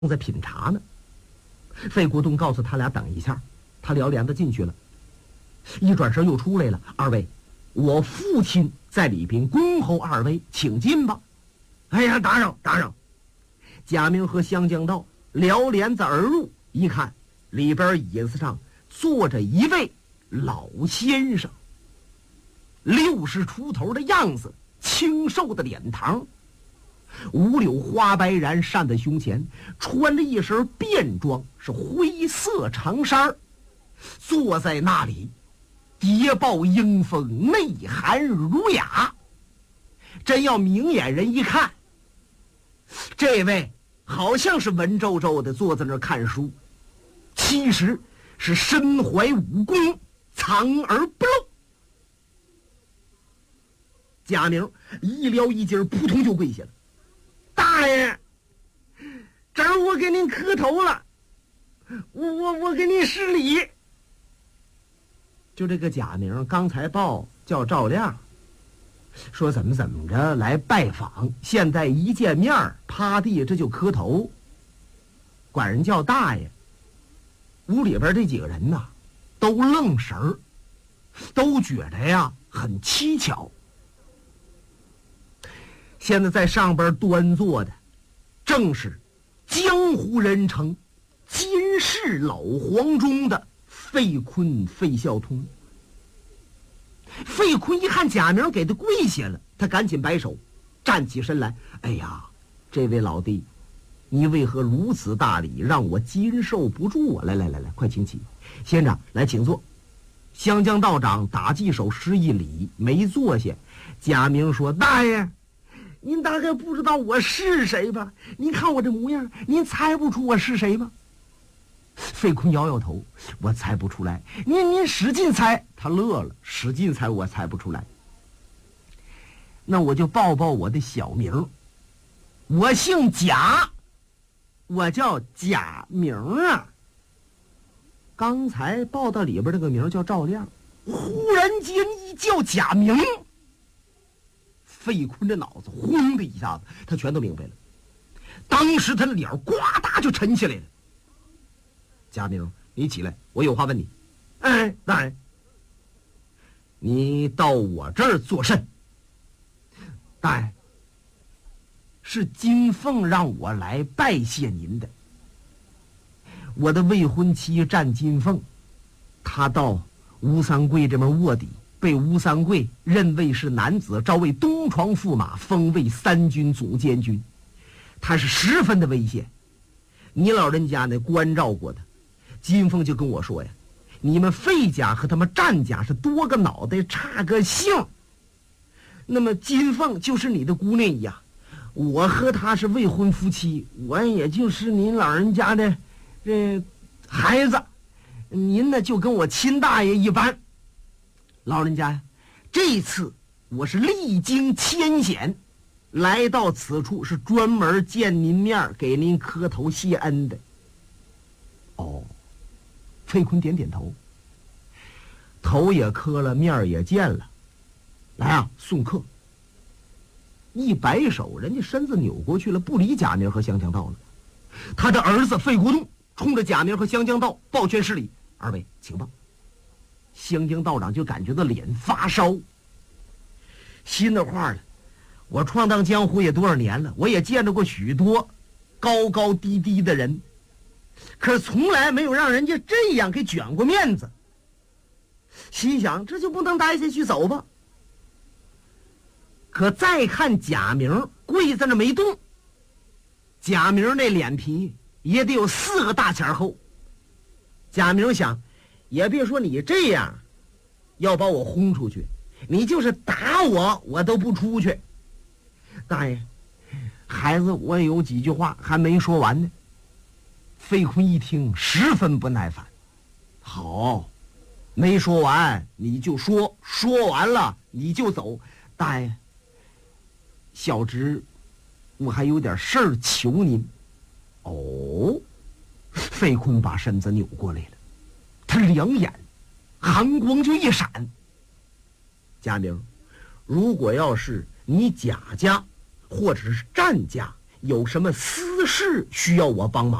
在品茶呢。费国栋告诉他俩等一下，他撩帘子进去了，一转身又出来了。二位，我父亲在里边恭候二位，请进吧。哎呀，打扰打扰。贾明和湘江道撩帘子而入，一看里边椅子上坐着一位老先生，60出头的样子，清瘦的脸庞，五柳花白髯扇在胸前，穿着一身便装，是灰色长衫，坐在那里谍报英风，内涵儒雅。真要明眼人一看，这位好像是文绉绉的坐在那儿看书，其实是身怀武功，藏而不露。贾明一撩一襟，扑通就跪下了。大爷，这儿我给您磕头了，我给您施礼。就这个贾明刚才报叫赵亮，说怎么着来拜访，现在一见面趴地这就磕头，管人叫大爷。屋里边这几个人呐，都愣神儿，都觉得呀很蹊跷。现在在上边端坐的正是江湖人称金氏老黄忠的费坤费孝通。费坤一看贾明给他跪下了，他赶紧摆手，站起身来。哎呀，这位老弟，你为何如此大礼，让我经受不住啊！来，快请起。先生，来请坐。湘江道长打几手施一礼，没坐下。贾明说：大爷，您大概不知道我是谁吧？您看我这模样，您猜不出我是谁吗？费坤摇摇头，我猜不出来。您使劲猜。他乐了，使劲猜我猜不出来。那我就报我的小名，我姓贾，我叫贾明啊。刚才报到里边那个名叫赵亮，忽然间一叫贾明，费坤的脑子轰的一下子，他全都明白了。当时他的脸呱嗒就沉下来了。贾明，你起来，我有话问你。哎，大人，你到我这儿做甚？大人，是金凤让我来拜谢您的。我的未婚妻战金凤，她到吴三桂这边卧底，被吴三桂认为是男子，招为东床驸马，封为3军总监军，他是十分的危险。你老人家呢关照过他，金凤就跟我说呀，你们费家和他们战家是多个脑袋差个姓，那么金凤就是你的姑娘一样，我和她是未婚夫妻，我也就是您老人家的这孩子，您呢就跟我亲大爷一般。老人家，这次我是历经艰险来到此处，是专门见您面给您磕头谢恩的。哦，费坤点点头，头也磕了，面也见了，来啊，送客。一摆手，人家身子扭过去了，不理贾明和湘江道了。他的儿子费国栋冲着贾明和湘江道抱拳施礼：二位请吧。湘江道长就感觉到脸发烧，心的话了，我闯荡江湖也多少年了，我也见着过许多高高低低的人，可是从来没有让人家这样给卷过面子。心想这就不能待下去，走吧。可再看贾明跪在那没动，贾明那脸皮也得有4个大钱厚。贾明想，也别说你这样要把我轰出去，你就是打我，我都不出去。大爷，孩子我有几句话还没说完呢。费坤一听十分不耐烦，好，没说完你就说，说完了你就走。大爷，小侄我还有点事儿求您。哦，费坤把身子扭过来了，他两眼寒光就一闪。贾明，如果要是你贾家或者是战家有什么私事需要我帮忙？